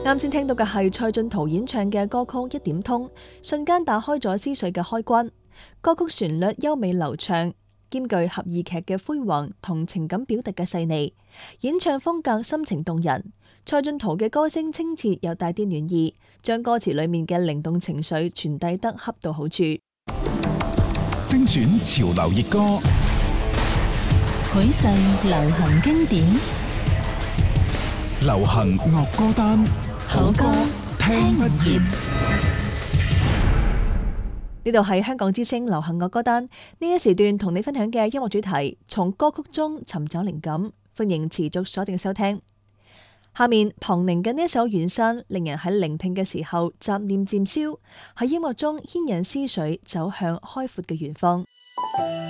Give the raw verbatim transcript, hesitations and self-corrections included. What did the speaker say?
啱先聽到嘅係蔡進圖演唱嘅歌曲《一點通》，瞬間打開咗思緒嘅開關。歌曲旋律優美流暢，兼具合意劇嘅輝煌同情感表達嘅細膩，演唱風格深情動人。蔡進圖嘅歌聲清澈又帶啲暖意，將歌詞裏面嘅靈動情緒傳遞得恰到好處。 精選潮流熱歌， 許世流行經典， 流行樂歌單， 好歌聽唔厭。 呢度係香港之聲流行樂歌單，呢一時段同你分享嘅音樂主題，從歌曲中尋找靈感，歡迎持續鎖定收聽。下面龐寧嘅呢一首《遠山》，令人喺聆聽嘅時候雜念漸消，喺音樂中牽引思緒走向開闊嘅遠方。